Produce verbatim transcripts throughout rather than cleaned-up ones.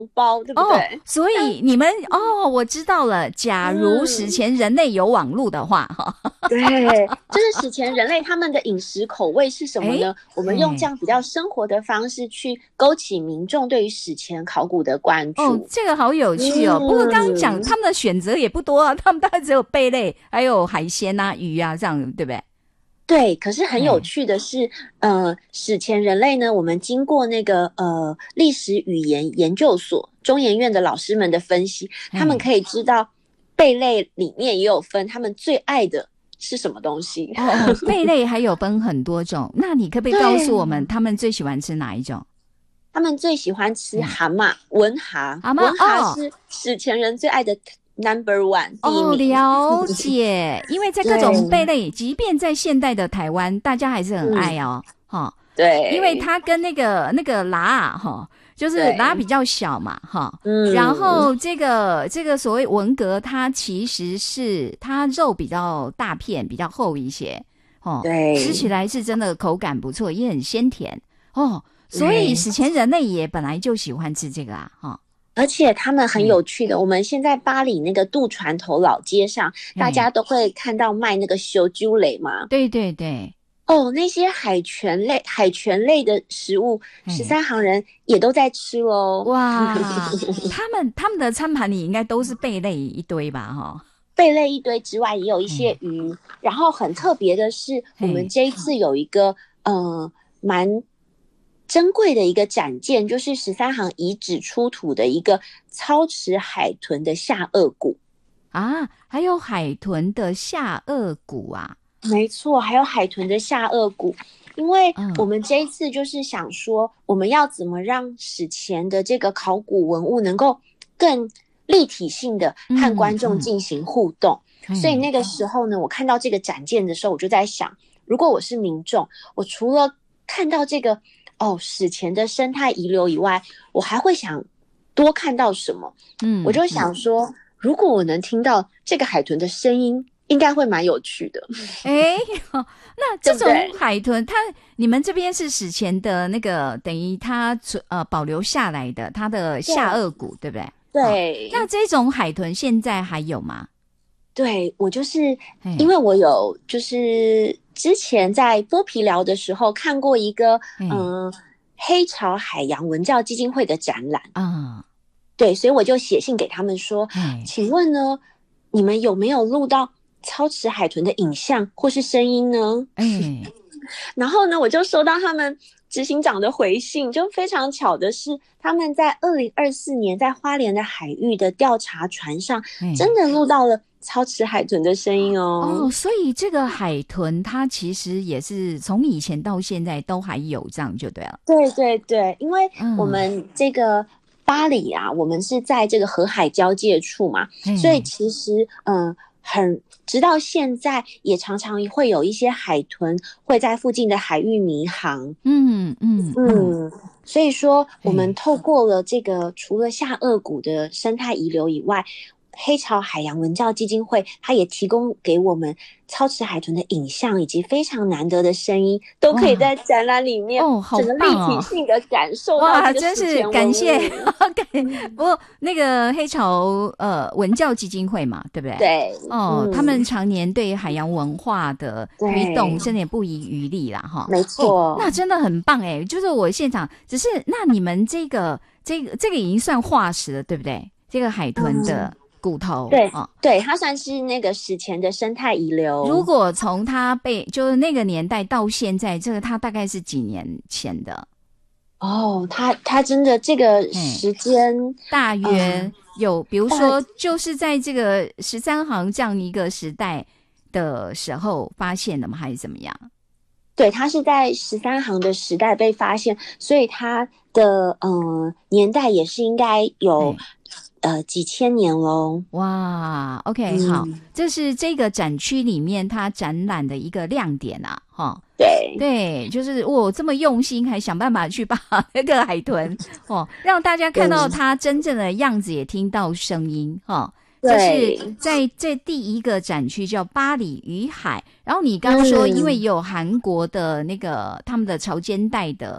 包，对不对？ 哦，所以你们哦，我知道了。假如史前人类有网络的话，哈、嗯， 对，就是史前人类他们的饮食口味是什么呢？我们用这样比较生活的方式去勾起民众对于史前考古的关注。 哦，这个好有趣哦。嗯、不过刚刚讲他们的选择也不多啊，他们大概只有贝类，还有海鲜啊、鱼啊这样，对不对？ 对，可是很有趣的是，呃，史前人类呢，我们经过那个呃历史语言研究所中研院的老师们的分析，他们可以知道贝类里面也有分他们最爱的是什么东西。 哦哦，贝类还有分很多种，那你可不可以告诉我们他们最喜欢吃哪一种？ 他们最喜欢吃蛤蟆，文蛤， 蛤蟆文蛤是史前人最爱的Number one 第一名。 哦，了解。因为在各种贝类，即便在现代的台湾，大家还是很爱哦，哈、嗯。 对， 因为它跟那个那个蛤哈，就是蛤比较小嘛，哈。 嗯。 然后这个这个所谓文蛤，它其实是它肉比较大片，比较厚一些，哦。 对。 吃起来是真的口感不错，也很鲜甜哦。所以史前人类也本来就喜欢吃这个啊，哈。 而且他们很有趣的、嗯、我们现在巴黎那个渡船头老街上、嗯、大家都会看到卖那个烧酒类嘛。 对对对。 哦，那些海泉类海泉类的食物十三行人也都在吃咯。 哇他们他们的餐盘里应该都是贝类一堆吧，哈。 贝类一堆之外也有一些鱼、嗯、然后很特别的是我们这一次有一个呃蛮珍贵的一个展件，就是十三行遗址出土的一个操齿海豚的下颚骨啊，还有海豚的下颚骨啊？ 没错，还有海豚的下颚骨。因为我们这一次就是想说，我们要怎么让史前的这个考古文物能够更立体性的和观众进行互动、嗯嗯、所以那个时候呢，我看到这个展件的时候，我就在想，如果我是民众，我除了看到这个哦，史前的生态遗留以外，我还会想多看到什么？嗯，我就想说、嗯，如果我能听到这个海豚的声音，应该会蛮有趣的。 哎，那这种海豚，它你们这边是史前的那个，等于它呃保留下来的它的下颚骨， 对, 对不对？ 对、哦。 那这种海豚现在还有吗？ 对，我就是因为我有就是之前在剥皮寮的时候看过一个嗯、呃、黑潮海洋文教基金会的展览啊，对，所以我就写信给他们说，请问呢，你们有没有录到操齿海豚的影像或是声音呢？嗯，然后呢，我就收到他们执行长的回信，就非常巧的是，他们在二零二四年在花莲的海域的调查船上，真的录到了操齿海豚的声音哦。 哦，所以这个海豚它其实也是从以前到现在都还有，这样就对了。 对对对，因为我们这个巴黎啊，我们是在这个河海交界处嘛，所以其实嗯、呃、很直到现在也常常会有一些海豚会在附近的海域迷航。嗯嗯嗯，所以说我们透过了这个除了下颚骨的生态遗留以外，黑潮海洋文教基金会它也提供给我们操齿海豚的影像以及非常难得的声音，都可以在展览里面整个立体性的感受到这个史前文物。 哇，真是感谢不过那个黑潮呃文教基金会嘛，对不对？ 对哦、嗯，他们常年对海洋文化的推动真的也不遗余力啦哈。 没错、 哦，那真的很棒哎，就是我现场只是那你们这个这个这个已经算化石了，对不对？这个海豚的、嗯骨头对、哦、对，它算是那个史前的生态遗留。 如果从它被就是那个年代到现在，这个它大概是几年前的？ 哦，它它真的这个时间大约有、嗯，比如说就是在这个十三行这样一个时代的时候发现的吗？还是怎么样？ 对，它是在十三行的时代被发现，所以它的呃年代也是应该有。呃，几千年咯。 哇 ，OK，、嗯、好，这是这个展区里面它展览的一个亮点啊，哈。 对对，就是我这么用心，还想办法去把那个海豚哦，让大家看到它真正的样子，也听到声音哈。这是在这第一个展区叫巴黎与海，然后你刚刚说，因为有韩国的那个他们的潮间带的。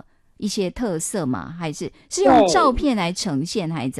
一些特色吗？还是是用照片来呈现，还是怎